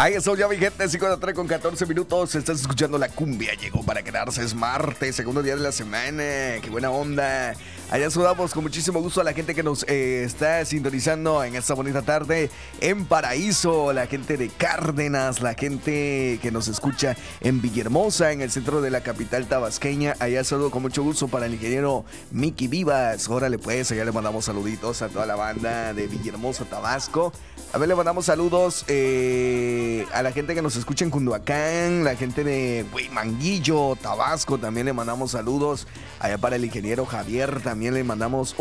Ahí está ya mi gente, 5:03 con 14 minutos. Estás escuchando la cumbia, llegó para quedarse. Es martes, segundo día de la semana. Qué buena onda. Allá saludamos con muchísimo gusto a la gente que nos está sintonizando en esta bonita tarde en Paraíso, la gente de Cárdenas, la gente que nos escucha en Villahermosa, en el centro de la capital tabasqueña. Allá saludo con mucho gusto para el ingeniero Miki Vivas. Órale pues, allá le mandamos saluditos a toda la banda de Villahermosa, Tabasco. A ver, le mandamos saludos a la gente que nos escucha en Cunduacán, la gente de Manguillo, Tabasco, también le mandamos saludos. Allá para el ingeniero Javier también le mandamos